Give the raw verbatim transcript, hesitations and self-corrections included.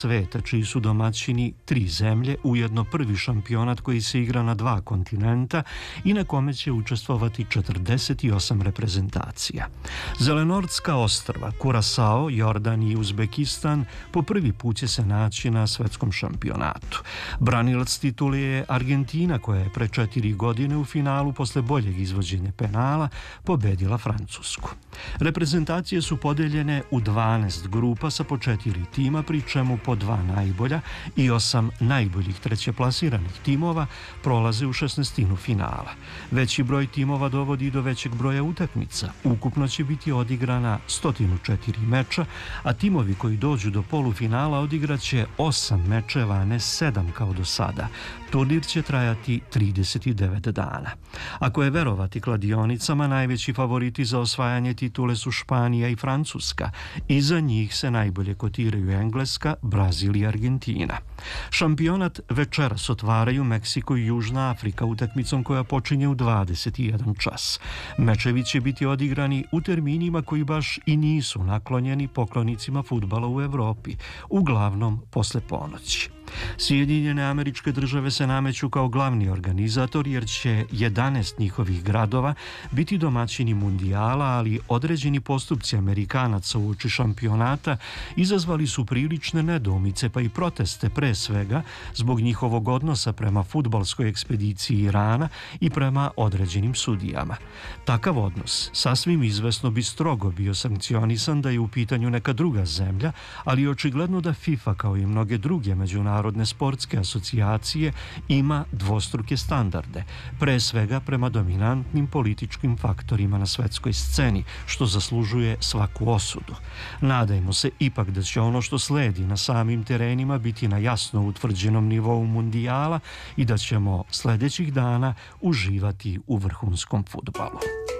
sveta, čiji su domaćini tri zemlje, ujedno prvi šampionat koji se igra na dva kontinenta i na kome će učestvovati četrdeset osam reprezentacija. Zelenortska ostrva, Kurasao, Jordan i Uzbekistan po prvi put će se naći na svetskom šampionatu. Branilac titule je Argentina, koja je pre četiri godine u finalu posle boljeg izvođenja penala pobedila Francusku. Reprezentacije su podeljene u dvanaest grupa sa po četiri tima, pri čemu po dva najbolja i osam najboljih trećeplasiranih timova prolaze u šesnaestinu finala. Veći broj timova dovodi do većeg broja utakmica. Ukupno će biti odigrana sto četiri meča, a timovi koji dođu do polufinala odigraće osam mečeva, a ne sedam kao do sada. Turnir će trajati trideset devet dana. Ako je verovati kladionicama, najveći favoriti za osvajanje titule su Španija i Francuska. Iza njih se najbolje kotiraju Engleska, Brazil i Argentina. Šampionat večeras otvaraju Meksiko i Južna Afrika utakmicom koja počinje u dvadeset jedan čas. Mečevi će biti odigrani u terminima koji baš i nisu naklonjeni poklonicima fudbala u Evropi, uglavnom posle ponoći. Sjedinjene Američke Države se nameću kao glavni organizator jer će jedanaest njihovih gradova biti domaćini mundijala, ali određeni postupci Amerikanaca uoči šampionata izazvali su prilične nedoumice pa i proteste, pre svega zbog njihovog odnosa prema fudbalskoj ekspediciji Irana i prema određenim sudijama. Takav odnos sasvim izvesno bi strogo bio sankcionisan da je u pitanju neka druga zemlja, ali očigledno da FIFA kao i mnoge druge međunarodne Narodne sportske asocijacije ima dvostruke standarde, pre svega prema dominantnim političkim faktorima na svetskoj sceni, što zaslužuje svaku osudu. Nadajmo se ipak da će ono što sledi na samim terenima biti na jasno utvrđenom nivou mundijala i da ćemo sledećih dana uživati u vrhunskom fudbalu.